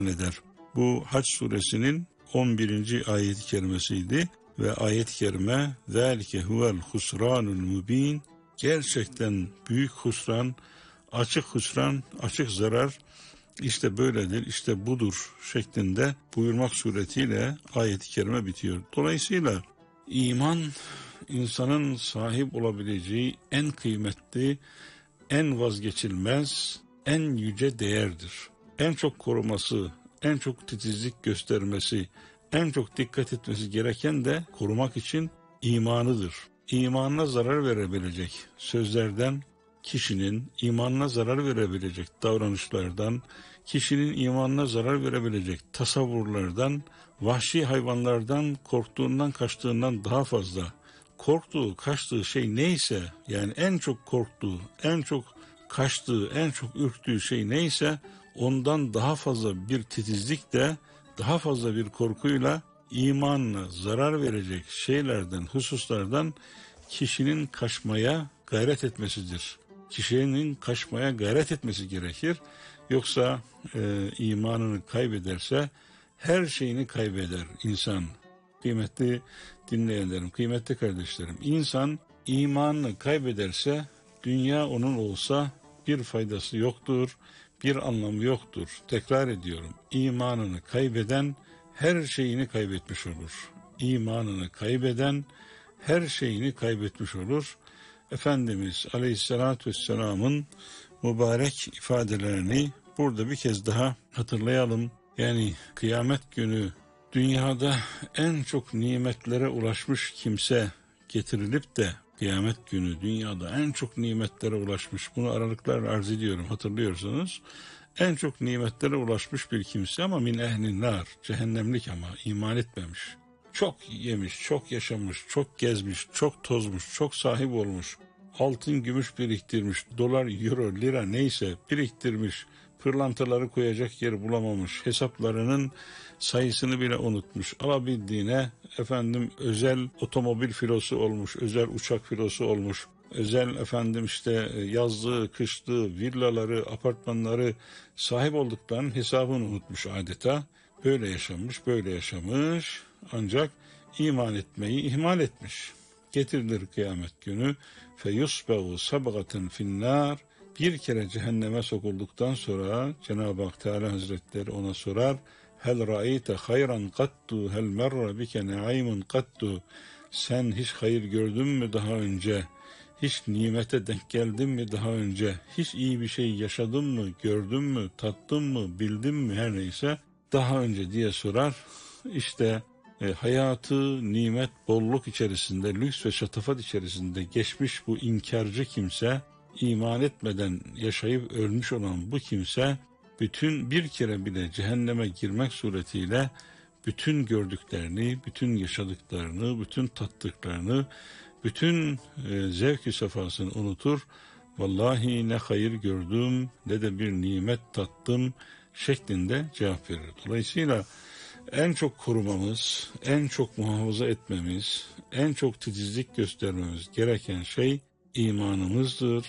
eder. Bu Hac suresinin 11. ayet-i kerimesiydi ve ayet-i kerime ذَٰلِكَ هُوَ الْخُسْرَانُ الْمُب۪ينَ gerçekten büyük husran, açık zarar işte böyledir, işte budur şeklinde buyurmak suretiyle ayet-i kerime bitiyor. Dolayısıyla iman insanın sahip olabileceği en kıymetli, en vazgeçilmez, en yüce değerdir. En çok koruması, en çok titizlik göstermesi, en çok dikkat etmesi gereken de korumak için imanıdır. İmanına zarar verebilecek sözlerden, kişinin imanına zarar verebilecek davranışlardan, kişinin imanına zarar verebilecek tasavvurlardan, vahşi hayvanlardan korktuğundan, kaçtığından daha fazla korktuğu, kaçtığı şey neyse, yani en çok korktuğu, en çok kaçtığı, en çok ürktüğü şey neyse, ondan daha fazla bir titizlikle, daha fazla bir korkuyla imanına zarar verecek şeylerden, hususlardan kişinin kaçmaya gayret etmesidir. Kişinin kaçmaya gayret etmesi gerekir. Yoksa imanını kaybederse her şeyini kaybeder insan. Kıymetli dinleyenlerim, kıymetli kardeşlerim, insan imanını kaybederse dünya onun olsa bir faydası yoktur, bir anlamı yoktur. Tekrar ediyorum, imanını kaybeden her şeyini kaybetmiş olur. İmanını kaybeden her şeyini kaybetmiş olur. Efendimiz Aleyhisselatü Vesselam'ın mübarek ifadelerini burada bir kez daha hatırlayalım. Yani kıyamet günü dünyada en çok nimetlere ulaşmış kimse getirilip de kıyamet günü dünyada en çok nimetlere ulaşmış, bunu aralıklarla arz ediyorum, hatırlıyorsunuz. En çok nimetlere ulaşmış bir kimse ama min ehlin nar, cehennemlik ama iman etmemiş. Çok yemiş, çok yaşamış, çok gezmiş, çok tozmuş, çok sahip olmuş. Altın, gümüş biriktirmiş, dolar, euro, lira neyse biriktirmiş. Pırlantaları koyacak yer bulamamış. Hesaplarının sayısını bile unutmuş. Alabildiğine özel otomobil filosu olmuş, özel uçak filosu olmuş. Özel yazlığı, kışlığı, villaları, apartmanları sahip olduklarının hesabını unutmuş adeta. Böyle yaşamış ancak iman etmeyi ihmal etmiş. Getirilir kıyamet günü feyusbehu sabgaten finnar, bir kere cehenneme sokulduktan sonra Cenab-ı Hak Teala Hazretleri ona sorar, hel ra'eyte hayran kattu hel merra bike ne'imun kattu, sen hiç hayır gördün mü daha önce, hiç nimete denk geldin mi daha önce, hiç iyi bir şey yaşadın mı, gördün mü, tattın mı, bildin mi, her neyse daha önce diye sorar. İşte hayatı nimet, bolluk içerisinde, lüks ve şatafat içerisinde geçmiş bu inkarcı kimse, iman etmeden yaşayıp ölmüş olan bu kimse, bir kere bile cehenneme girmek suretiyle bütün gördüklerini, bütün yaşadıklarını, bütün tattıklarını, bütün zevk-i sefasını unutur. Vallahi ne hayır gördüm, ne de bir nimet tattım şeklinde cevap verir. Dolayısıyla en çok korumamız, en çok muhafaza etmemiz, en çok titizlik göstermemiz gereken şey imanımızdır.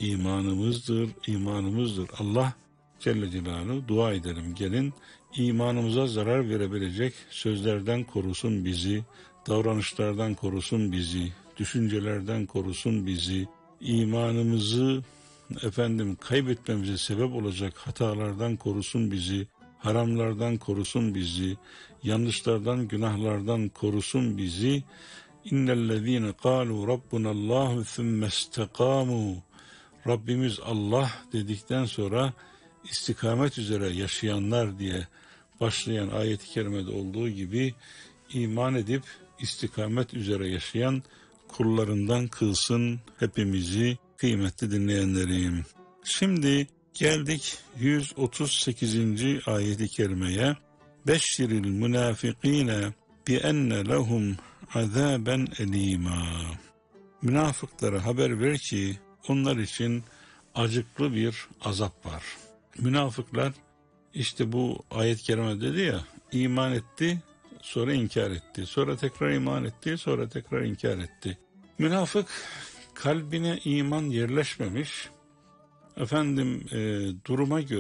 Allah Celle Celaluhu, dua edelim, gelin imanımıza zarar verebilecek sözlerden korusun bizi, davranışlardan korusun bizi, düşüncelerden korusun bizi, imanımızı kaybetmemize sebep olacak hatalardan korusun bizi, haramlardan korusun bizi, yanlışlardan, günahlardan korusun bizi. İnnellezîne kâlû rabbunallâhu thummestekâmû, Rabbimiz Allah dedikten sonra istikamet üzere yaşayanlar diye başlayan ayet-i kerimede olduğu gibi iman edip istikamet üzere yaşayan kullarından kılsın hepimizi, kıymetli dinleyenlerim. Şimdi geldik 138. ayet-i kerimeye. Beşşiril münafikîne bi enne lehum azâben elîmâ. Münafıklara haber ver ki onlar için acıklı bir azap var. Münafıklar işte bu ayet-i kerime dedi ya, iman etti, sonra inkar etti, sonra tekrar iman etti, sonra tekrar inkar etti. Münafık kalbine iman yerleşmemiş, duruma göre,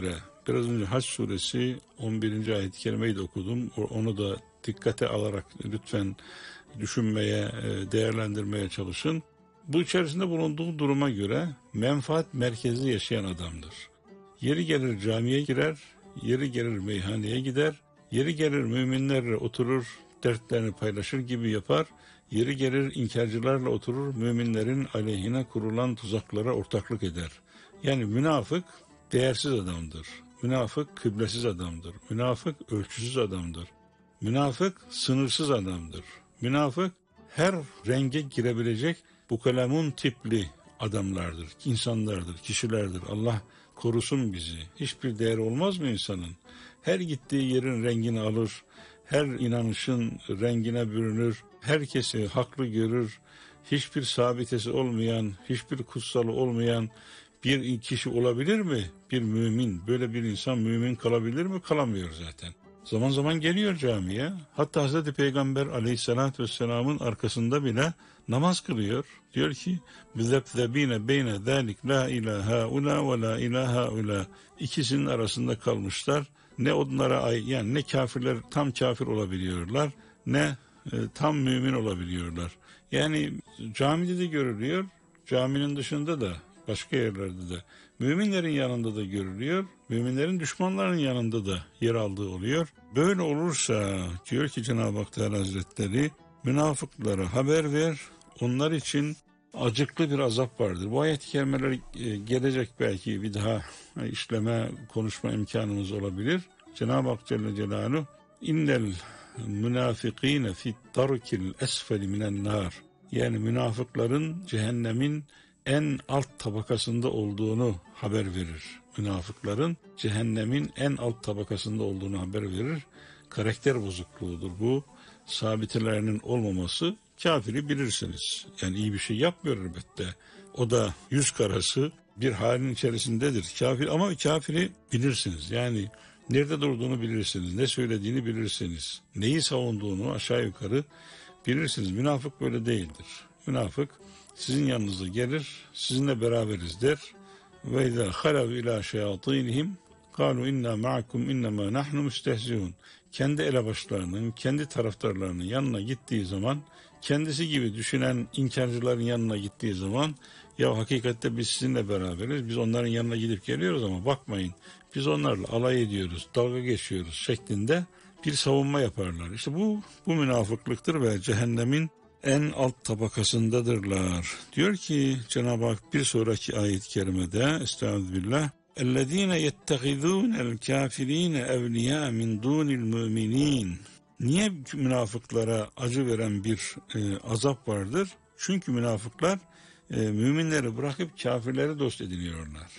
biraz önce Hac suresi 11. ayet-i kerimeyi de okudum. Onu da dikkate alarak lütfen düşünmeye, değerlendirmeye çalışın. Bu içerisinde bulunduğu duruma göre menfaat merkezli yaşayan adamdır. Yeri gelir camiye girer, yeri gelir meyhaneye gider, yeri gelir müminlerle oturur, dertlerini paylaşır gibi yapar, yeri gelir inkarcılarla oturur, müminlerin aleyhine kurulan tuzaklara ortaklık eder. Yani münafık değersiz adamdır. Münafık kıblesiz adamdır. Münafık ölçüsüz adamdır. Münafık sınırsız adamdır. Münafık her renge girebilecek bukalemun tipli adamlardır, insanlardır, kişilerdir. Allah korusun bizi. Hiçbir değeri olmaz mı insanın? Her gittiği yerin rengini alır, her inanışın rengine bürünür, herkesi haklı görür, hiçbir sabitesi olmayan, hiçbir kutsalı olmayan bir kişi olabilir mi? Bir mümin, böyle bir insan mümin kalabilir mi? Kalamıyor zaten. Zaman zaman geliyor camiye. Hatta Hazreti Peygamber aleyhissalatü vesselamın arkasında bile namaz kılıyor. Diyor ki müzebzebine beyne zalik la ilahe ula ve la ilahe ula. İkisinin arasında kalmışlar. Ne onlara yani ne kafirler tam kafir olabiliyorlar, ne tam mümin olabiliyorlar. Yani camide de görülüyor, caminin dışında da, başka yerlerde de. Müminlerin yanında da görülüyor, müminlerin düşmanlarının yanında da yer aldığı oluyor. Böyle olursa diyor ki Cenab-ı Hak Teala Hazretleri, münafıklara haber ver, onlar için acıklı bir azap vardır. Bu ayet-i kerimeler gelecek, belki bir daha işleme, konuşma imkanımız olabilir. Cenab-ı Hak Celle Celaluhu, innel münafikîne fit darkil esfeli minen nar. Yani münafıkların cehennemin en alt tabakasında olduğunu haber verir. Münafıkların cehennemin en alt tabakasında olduğunu haber verir. Karakter bozukluğudur bu. Sabitelerinin olmaması, kafiri bilirsiniz. Yani iyi bir şey yapmıyor elbette. O da yüz karası bir halin içerisindedir. Kafir, ama kafiri bilirsiniz. Yani nerede durduğunu bilirsiniz. Ne söylediğini bilirsiniz. Neyi savunduğunu aşağı yukarı bilirsiniz. Münafık böyle değildir. Münafık sizin yanınıza gelir, sizinle beraberiz der. Ve izâ halav ilâ şeyâtînihim kâlu innâ ma'akum innemâ nahnu müstehziûn. Kendi elebaşlarının, kendi taraftarlarının yanına gittiği zaman, kendisi gibi düşünen inkarcıların yanına gittiği zaman, ya hakikatte biz sizinle beraberiz, biz onların yanına gidip geliyoruz ama bakmayın, biz onlarla alay ediyoruz, dalga geçiyoruz şeklinde bir savunma yaparlar. İşte bu münafıklıktır ve cehennemin en alt tabakasındadırlar. Diyor ki Cenab-ı Hak bir sonraki ayet-i kerimede, Estağfirullah, اَلَّذ۪ينَ يَتَّخِذُونَ الْكَافِر۪ينَ اَوْلِيَا مِنْ دُونِ الْمُؤْمِن۪ينَ. Niye münafıklara acı veren bir azap vardır? Çünkü münafıklar müminleri bırakıp kafirleri dost ediniyorlar.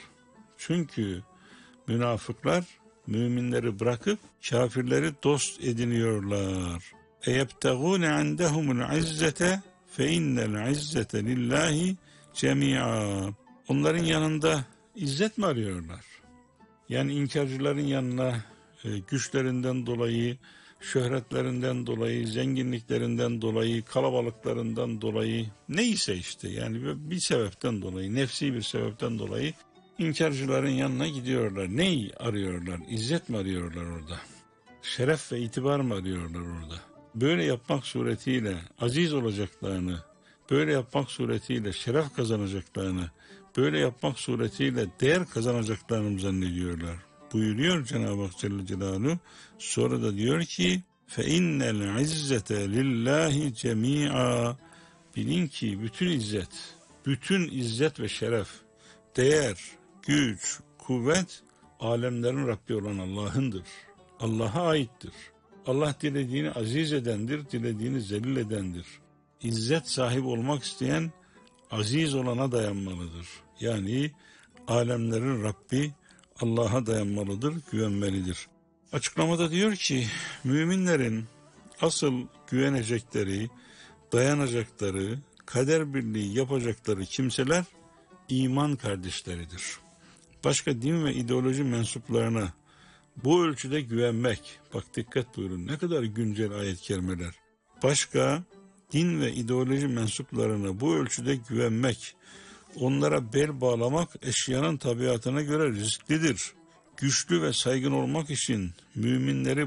Çünkü münafıklar müminleri bırakıp kafirleri dost ediniyorlar. اَيَبْتَغُونَ عَنْدَهُمُ الْعِزَّةَ فَاِنَّ الْعِزَّةَ لِلّٰهِ جَمِيعًا. Onların yanında İzzet mi arıyorlar? Yani inkarcıların yanına güçlerinden dolayı, şöhretlerinden dolayı, zenginliklerinden dolayı, kalabalıklarından dolayı, neyse işte yani bir sebepten dolayı, nefsi bir sebepten dolayı inkarcıların yanına gidiyorlar. Neyi arıyorlar? İzzet mi arıyorlar orada? Şeref ve itibar mı arıyorlar orada? Böyle yapmak suretiyle aziz olacaklarını, böyle yapmak suretiyle şeref kazanacaklarını, böyle yapmak suretiyle değer kazanacaklarını zannediyorlar. Buyuruyor Cenab-ı Hak Celle Celaluhu. Sonra da diyor ki فَاِنَّ الْعِزَّةَ لِلّٰهِ جَمِيعًا. Bilin ki bütün izzet ve şeref, değer, güç, kuvvet alemlerin Rabbi olan Allah'ındır. Allah'a aittir. Allah dilediğini aziz edendir, dilediğini zelil edendir. İzzet sahibi olmak isteyen aziz olana dayanmalıdır. Yani alemlerin Rabbi Allah'a dayanmalıdır, güvenmelidir. Açıklamada diyor ki müminlerin asıl güvenecekleri, dayanacakları, kader birliği yapacakları kimseler iman kardeşleridir. Başka din ve ideoloji mensuplarına bu ölçüde güvenmek, bak dikkat buyurun ne kadar güncel ayet-i kerimeler. Başka din ve ideoloji mensuplarına bu ölçüde güvenmek, onlara bel bağlamak eşyanın tabiatına göre risklidir. güçlü ve saygın olmak için müminleri